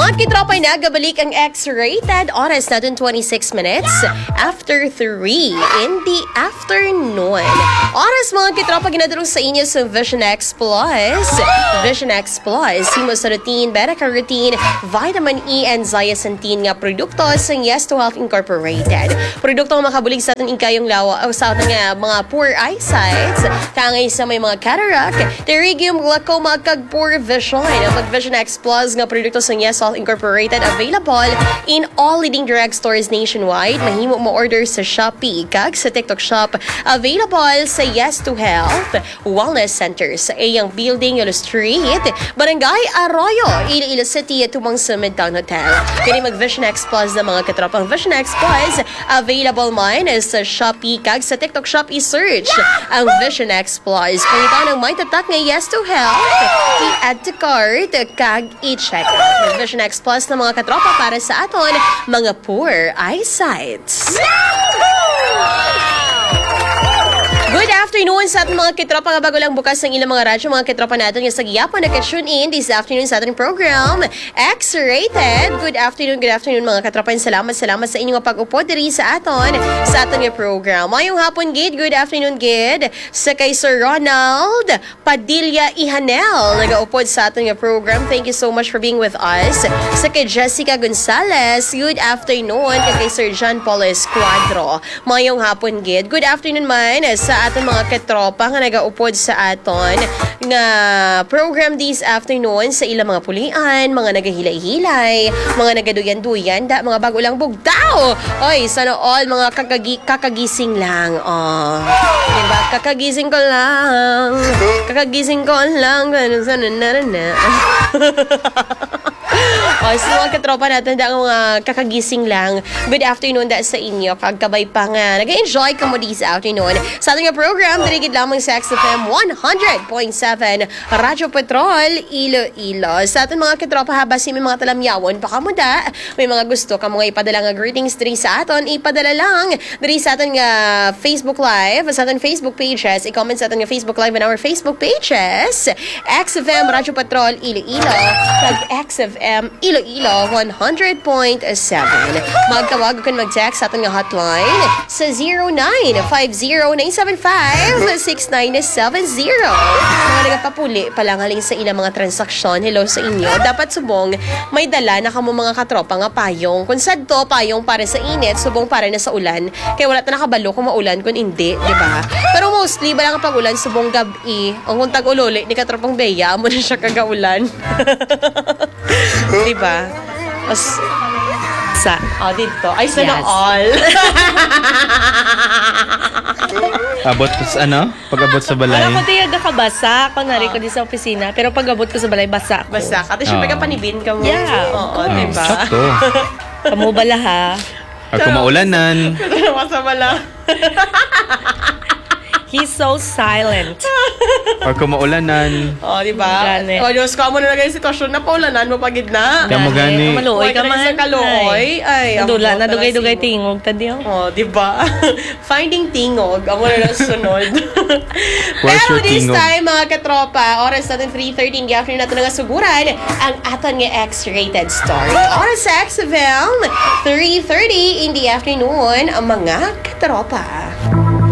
Mga kitropa, nagabalik ang X-rated. Oras natin 26 minutes after 3 in the afternoon. Oras mga kitropa, ginadurong sa inyo sa Vision X Plus. Vision X Plus, himosarutin, beta-carotene, vitamin E, and zeaxanthin nga produkto sa Yes to Health Incorporated. Produkto nga makabulig sa ating ikayong lawa o sa ating mga poor eyesight. Kangay sa may mga cataract, pterygium, glaucoma, kag poor vision. Ang Vision X Plus nga produkto sa Yes to Health Incorporated, available in all leading drugstores nationwide. Mahimo mo order sa Shopee kag sa TikTok Shop. Available sa Yes to Health Wellness Center sa Ayang Building, Yolo Street, Barangay Arroyo, Iloilo City, tumang sa Midtown Hotel. Kaya mag-Vision X Plus na mga katropang Vision X Plus, available man sa Shopee kag sa TikTok Shop. I-search ang Vision X Plus. Kung ikaw nang may tatak ng Yes to Health, i-add to cart kag i-check out. Vision X Plus na mga katropa para sa aton mga poor eyesights. Good afternoon sa ating mga kitropa nga bago lang bukas ng ilang mga radyo, mga kitropa natin yung sa giyapon naka-tune in this afternoon sa ating program X-Rated. Good afternoon mga katropa. Salamat sa inyong pag-upo diri sa aton yung program. Mayong hapon, Gid. Good afternoon, Gid. Sa kay Sir Ronald Padilla Ihanel, nag-upod sa aton yung program. Thank you so much for being with us. Sa kay Jessica Gonzalez, good afternoon. Kay Sir John Paul Escuadro, mayong hapon, Gid. Good afternoon man sa aton mga katropa nga nagaupod sa aton nga program this afternoon sa ilang mga pulian, mga nagahilay-hilay, mga nagaduyan-duyan, mga bago lang bugtaw. Oy, sana all mga kakagising lang. Oh. Diba? Kakagising ko lang. O, so mga katropa natin, mga kakagising lang. Good afternoon sa inyo. Kagkabay pa nga. Nag-enjoy ka mo this afternoon sa ating program. Dirigid lamang sa XFM 100.7 Radyo Petrol, Iloilo. Sa ating mga katropa, habasi may mga talamyawon, pakamuda. May mga gusto ka mga ipadala nga greetings diri sa aton. Ipadala lang diri sa ating Facebook Live, sa ating Facebook pages. I-comment sa ating Facebook Live on our Facebook pages. XFM Radyo Petrol, Iloilo. Kag XFM Iloilo 100.7. Magtawag kung mag-text sa ating hotline sa 0950-975-6970. Mga nagpapuli palangaling sa ilang mga transaksyon. Hello sa inyo. Dapat subong may dala na kamo mga katropa nga payong. Kung sadto payong para sa init, subong para na sa ulan. Kaya wala ta nakabalo kung maulan kung hindi, di ba? Pero mostly bala nga pag-ulan subong gabi. Ang kung tag-ululi ni katropang beya mo na siya kagaulan. Diba? Dito. Ay, sana yes. All. Abot ko sa pag-abot sa balay. Alam ko tayo nakabasa. Kunwari ko din sa opisina. Pero pag-abot ko sa balay, basa ko. Basa ka. Tapos syempre ka panibin ka mo. Yeah. Oo, diba? Sakto. Kamu bala ha? Ako maulanan. Masa bala. He's so silent. Ako maulanan. Diba? O, Diyos ko, mo na nagay sitwasyon na paulanan mo pagid na. Kamo gani. Maluoy ka man. Kaluoy. Ay, nadula, nadugay-dugay tingog. Tadyo. Diba? Finding tingog. Ang wala na sunod. Pero this tingog? time, mga katropa, oras natin 3:30 in the afternoon natin nga suguran ang aton nga X-rated story. Oras sa XFM, 3:30 in the afternoon, ang mga katropa.